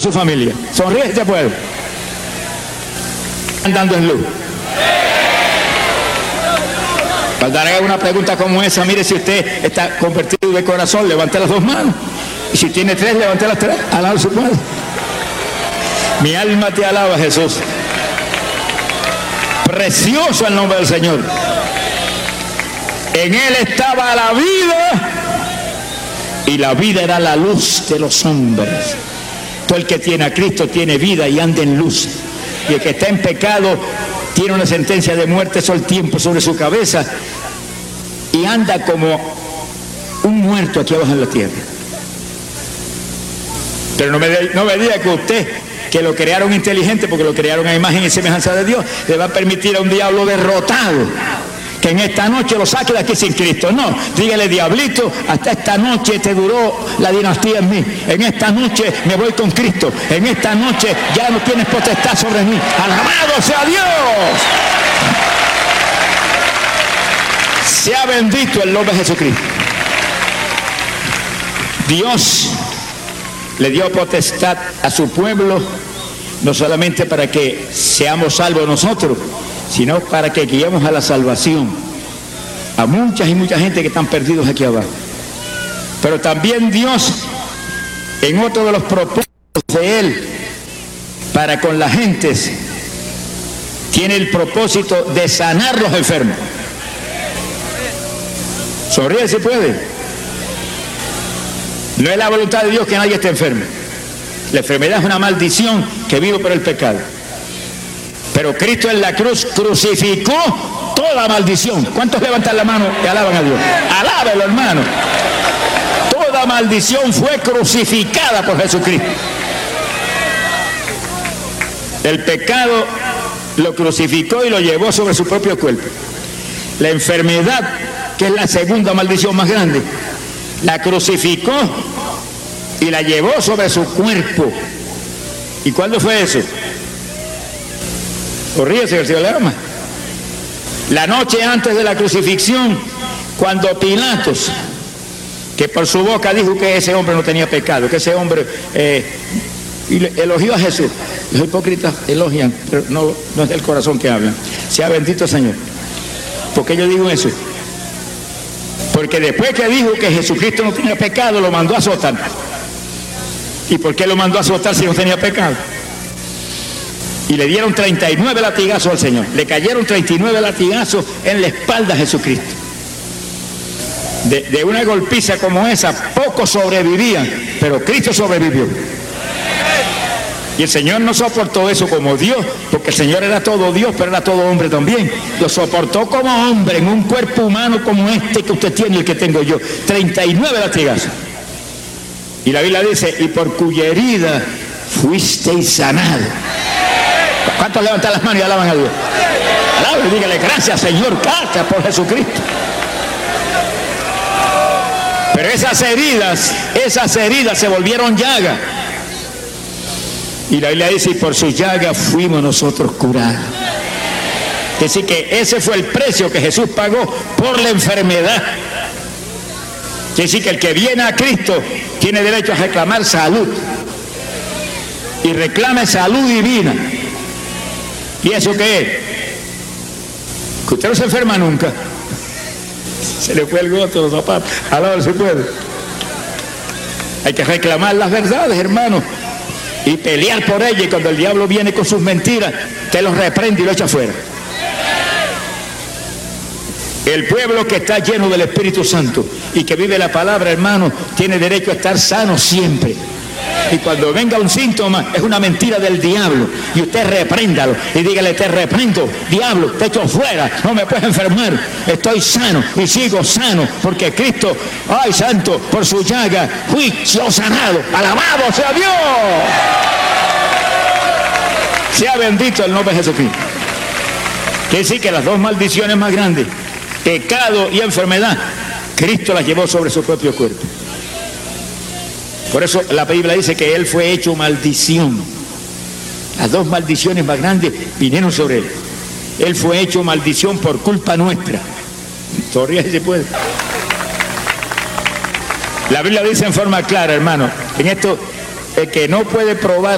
su familia. Sonríe si se puede. Andando en luz. Cuando haga una pregunta como esa, mire si usted está convertido de corazón, levante las dos manos. Y si tiene tres, levante las tres. Alaba a su Padre. Mi alma te alaba, Jesús. Precioso el nombre del Señor. En Él estaba la vida y la vida era la luz de los hombres. Todo el que tiene a Cristo tiene vida y anda en luz. Y el que está en pecado tiene una sentencia de muerte todo el tiempo sobre su cabeza y anda como un muerto aquí abajo en la tierra. Pero no me diga que usted, que lo crearon inteligente porque lo crearon a imagen y semejanza de Dios, le va a permitir a un diablo derrotado que en esta noche lo saque de aquí sin Cristo. No, dígale: diablito, hasta esta noche te duró la dinastía en mí. En esta noche me voy con Cristo. En esta noche ya no tienes potestad sobre mí. Alabado sea Dios. Sea bendito el nombre de Jesucristo. Dios le dio potestad a su pueblo, no solamente para que seamos salvos nosotros, sino para que guiemos a la salvación a muchas y mucha gente que están perdidos aquí abajo. Pero también Dios, en otro de los propósitos de Él para con las gentes, tiene el propósito de sanar los enfermos. Sonríe si puede. No es la voluntad de Dios que nadie esté enfermo. La enfermedad es una maldición que vive por el pecado. Pero Cristo en la cruz crucificó toda maldición. ¿Cuántos levantan la mano y alaban a Dios? Alábelo, hermano. Toda maldición fue crucificada por Jesucristo. El pecado lo crucificó y lo llevó sobre su propio cuerpo. La enfermedad, que es la segunda maldición más grande, la crucificó y la llevó sobre su cuerpo. ¿Y cuándo fue eso? Ríese, que el Señor le ama. La noche antes de la crucifixión, cuando Pilatos, que por su boca dijo que ese hombre no tenía pecado, que ese hombre elogió a Jesús. Los hipócritas elogian, pero no es del corazón que hablan. Sea bendito el Señor. ¿Por qué yo digo eso? Porque después que dijo que Jesucristo no tenía pecado, lo mandó a azotar. ¿Y por qué lo mandó a azotar si no tenía pecado? Y le dieron 39 latigazos al Señor. Le cayeron 39 latigazos en la espalda a Jesucristo. De una golpiza como esa, pocos sobrevivían, pero Cristo sobrevivió. Y el Señor no soportó eso como Dios, porque el Señor era todo Dios, pero era todo hombre también. Lo soportó como hombre, en un cuerpo humano como este que usted tiene y el que tengo yo. 39 latigazos. Y la Biblia dice: y por cuya herida fuisteis sanados. ¿Cuántos levantan las manos y alaban a Dios? Alaben, dígale: gracias, Señor, gracias por Jesucristo. Pero esas heridas se volvieron llagas. Y la Biblia dice: y por sus llagas fuimos nosotros curados. Es decir, que ese fue el precio que Jesús pagó por la enfermedad. Es decir, que el que viene a Cristo tiene derecho a reclamar salud. Y reclame salud divina. ¿Y eso qué es? Que usted no se enferma nunca. Se le fue el goto, los zapatos. A la hora se puede. Hay que reclamar las verdades, hermano, y pelear por ellas. Y cuando el diablo viene con sus mentiras, te los reprende y lo echa fuera. El pueblo que está lleno del Espíritu Santo y que vive la palabra, hermano, tiene derecho a estar sano siempre. Y cuando venga un síntoma, es una mentira del diablo, y usted repréndalo y dígale: te reprendo, diablo, te echo fuera, no me puedes enfermar, estoy sano y sigo sano, porque Cristo, ay santo, por su llaga fui yo sanado. Alabado sea Dios. Sea bendito el nombre de Jesucristo. Quiere decir que las dos maldiciones más grandes, pecado y enfermedad, Cristo las llevó sobre su propio cuerpo. Por eso la Biblia dice que Él fue hecho maldición. Las dos maldiciones más grandes vinieron sobre Él. Él fue hecho maldición por culpa nuestra. Todavía se puede. La Biblia dice en forma clara, hermano, en esto, el que no puede probar